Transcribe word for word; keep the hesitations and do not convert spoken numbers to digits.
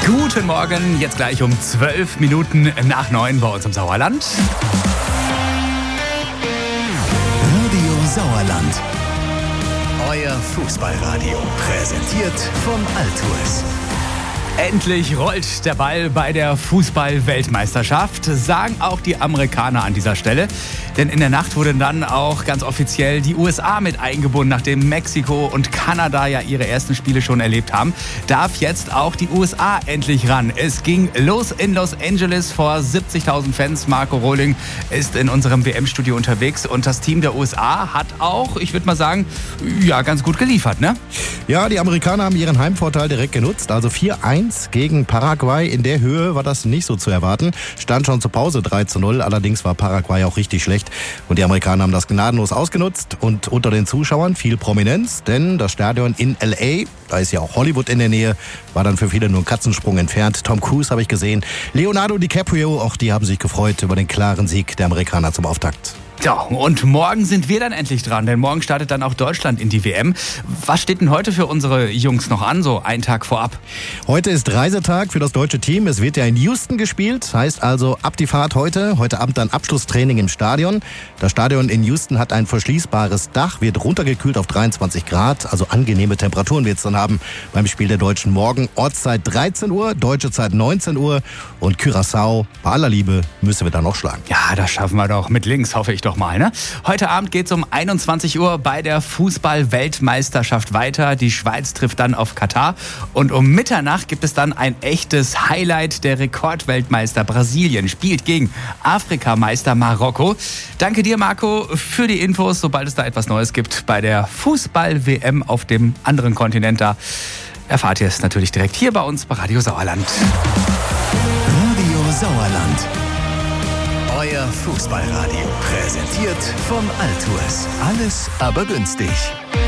Guten Morgen, jetzt gleich um zwölf Minuten nach neun bei uns im Sauerland. Radio Sauerland. Euer Fußballradio. Präsentiert von Altours. Endlich rollt der Ball bei der Fußball-Weltmeisterschaft, sagen auch die Amerikaner an dieser Stelle. Denn in der Nacht wurden dann auch ganz offiziell die U S A mit eingebunden, nachdem Mexiko und Kanada ja ihre ersten Spiele schon erlebt haben. Darf jetzt auch die U S A endlich ran. Es ging los in Los Angeles vor siebzigtausend Fans. Marco Rohling ist in unserem W M-Studio unterwegs und das Team der U S A hat auch, ich würde mal sagen, ja, ganz gut geliefert, ne? Ja, die Amerikaner haben ihren Heimvorteil direkt genutzt, also vier eins gegen Paraguay. In der Höhe war das nicht so zu erwarten. Stand schon zur Pause drei zu null, allerdings war Paraguay auch richtig schlecht. Und die Amerikaner haben das gnadenlos ausgenutzt und unter den Zuschauern viel Prominenz, denn das Stadion in L A, da ist ja auch Hollywood in der Nähe, war dann für viele nur ein Katzensprung entfernt. Tom Cruise habe ich gesehen, Leonardo DiCaprio, auch die haben sich gefreut über den klaren Sieg der Amerikaner zum Auftakt. Ja, und morgen sind wir dann endlich dran, denn morgen startet dann auch Deutschland in die W M. Was steht denn heute für unsere Jungs noch an, so einen Tag vorab? Heute ist Reisetag für das deutsche Team. Es wird ja in Houston gespielt, heißt also ab die Fahrt heute. Heute Abend dann Abschlusstraining im Stadion. Das Stadion in Houston hat ein verschließbares Dach, wird runtergekühlt auf dreiundzwanzig Grad, also angenehme Temperaturen wird es dann haben beim Spiel der Deutschen morgen. Ortszeit dreizehn Uhr, deutsche Zeit neunzehn Uhr und Curaçao, bei aller Liebe, müssen wir da noch schlagen. Ja, das schaffen wir doch mit links, hoffe ich doch. Doch mal, ne? Heute Abend geht es um einundzwanzig Uhr bei der Fußball-Weltmeisterschaft weiter. Die Schweiz trifft dann auf Katar. Und um Mitternacht gibt es dann ein echtes Highlight. Der Rekordweltmeister Brasilien spielt gegen Afrikameister Marokko. Danke dir, Marco, für die Infos. Sobald es da etwas Neues gibt bei der Fußball-W M auf dem anderen Kontinent, da erfahrt ihr es natürlich direkt hier bei uns bei Radio Sauerland. Radio Sauerland. Euer Fußballradio. Präsentiert von Altours. Alles aber günstig.